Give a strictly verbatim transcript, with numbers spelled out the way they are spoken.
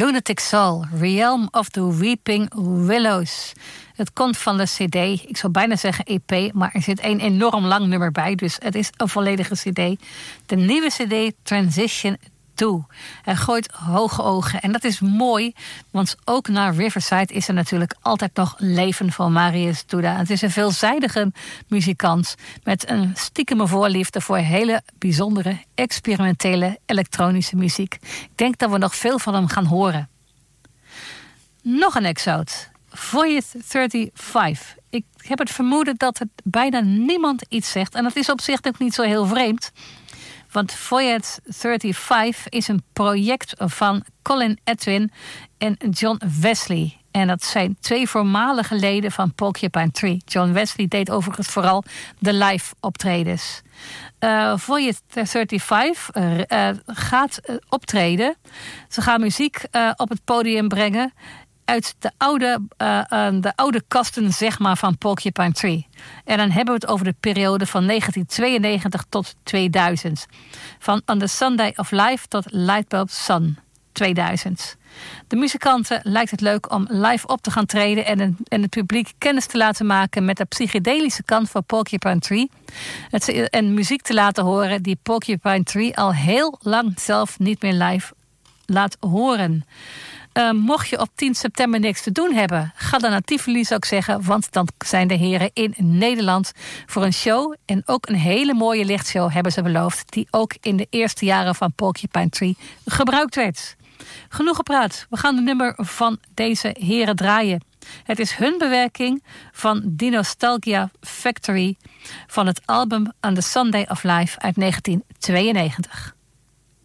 Lunatic Soul, Realm of the Weeping Willows. Het komt van de cd, ik zou bijna zeggen E P, maar er zit een enorm lang nummer bij, dus het is een volledige cd. De nieuwe cd Transition two. Hij gooit hoge ogen en dat is mooi, want ook na Riverside is er natuurlijk altijd nog leven van Marius Duda. Het is een veelzijdige muzikant met een stiekeme voorliefde voor hele bijzondere, experimentele elektronische muziek. Ik denk dat we nog veel van hem gaan horen. Nog een exode. Voyage thirty-five. Ik heb het vermoeden dat het bijna niemand iets zegt. En dat is op zich ook niet zo heel vreemd. Want Voyage thirty-five is een project van Colin Edwin en John Wesley. En dat zijn twee voormalige leden van Porcupine Tree. John Wesley deed overigens vooral de live optredens. Uh, Voyage thirty-five uh, uh, gaat uh, optreden. Ze gaan muziek uh, op het podium brengen uit de oude, uh, uh, de oude kasten, zeg maar, van Porcupine Tree. En dan hebben we het over de periode van negentien tweeënnegentig tot tweeduizend. Van On the Sunday of Life tot Lightbulb Sun tweeduizend. De muzikanten lijkt het leuk om live op te gaan treden en, en het publiek kennis te laten maken met de psychedelische kant van Porcupine Tree. Het, en muziek te laten horen die Porcupine Tree al heel lang zelf niet meer live laat horen. Uh, mocht je op tien september niks te doen hebben, ga dan naar Tivoli, zou ik zeggen, want dan zijn de heren in Nederland voor een show. En ook een hele mooie lichtshow hebben ze beloofd, die ook in de eerste jaren van Porcupine Tree gebruikt werd. Genoeg gepraat. We gaan de nummer van deze heren draaien. Het is hun bewerking van The Nostalgia Factory van het album On the Sunday of Life uit negentien tweeënnegentig.